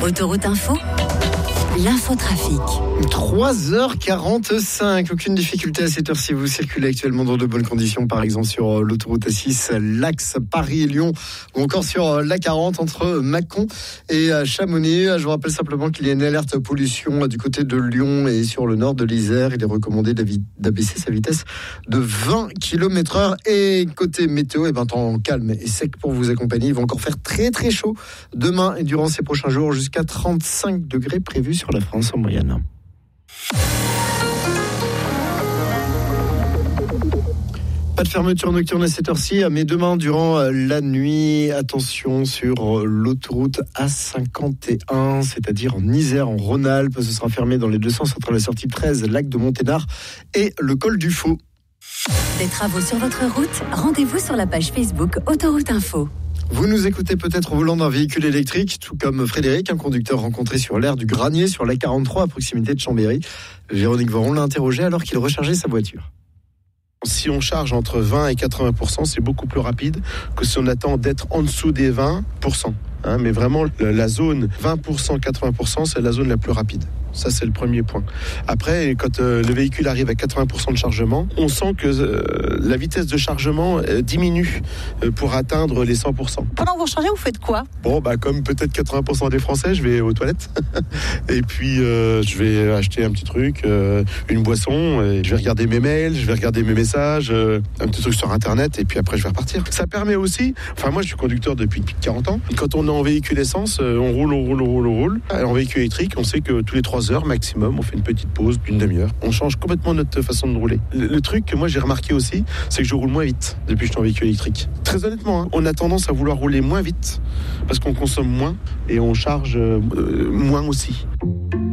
Autoroute Info, l'infotrafic. 3h45, aucune difficulté à cette heure-ci. Vous circulez actuellement dans de bonnes conditions, par exemple sur l'autoroute A6, l'axe Paris-Lyon, ou encore sur l'A40 entre Mâcon et Chamonix. Je vous rappelle simplement qu'il y a une alerte pollution du côté de Lyon et sur le nord de l'Isère. Il est recommandé d'abaisser sa vitesse de 20 km/h. Et côté météo, temps calme et sec pour vous accompagner. Il va encore faire très très chaud demain et durant ces prochains jours, jusqu'à 35 degrés prévus sur la France en moyenne. Pas de fermeture nocturne à cette heure-ci, mais demain, durant la nuit, attention sur l'autoroute A51, c'est-à-dire en Isère, en Rhône-Alpes. Ce sera fermé dans les deux sens entre la sortie 13, lac de Monténard et le col du Faux. Des travaux sur votre route, rendez-vous sur la page Facebook Autoroute Info. Vous nous écoutez peut-être au volant d'un véhicule électrique, tout comme Frédéric, un conducteur rencontré sur l'aire du Granier, sur la 43 à proximité de Chambéry. Véronique Voron l'a interrogé alors qu'il rechargeait sa voiture. Si on charge entre 20 et 80%, c'est beaucoup plus rapide que si on attend d'être en dessous des 20%. Mais vraiment, la zone 20%, 80%, c'est la zone la plus rapide. Ça, c'est le premier point. Après, quand le véhicule arrive à 80% de chargement, on sent que la vitesse de chargement diminue pour atteindre les 100%. Pendant que vous rechargez, vous faites quoi ? Comme peut-être 80% des Français, je vais aux toilettes. Et puis, je vais acheter un petit truc, une boisson. Et je vais regarder mes mails, je vais regarder mes messages, un petit truc sur Internet. Et puis après, je vais repartir. Ça permet aussi... moi, je suis conducteur depuis 40 ans. Quand on est en véhicule essence, on roule. En véhicule électrique, on sait que tous les 3 heures maximum, on fait une petite pause d'une demi-heure. On change complètement notre façon de rouler. Le truc que moi j'ai remarqué aussi, c'est que je roule moins vite depuis que je suis en véhicule électrique. Très honnêtement, on a tendance à vouloir rouler moins vite parce qu'on consomme moins et on charge moins aussi.